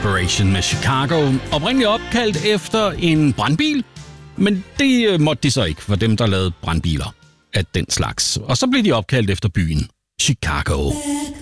Desperation med Chicago. Oprindeligt opkaldt efter en brandbil, men det måtte de så ikke for dem, der lavede brandbiler af den slags. Og så blev de opkaldt efter byen Chicago.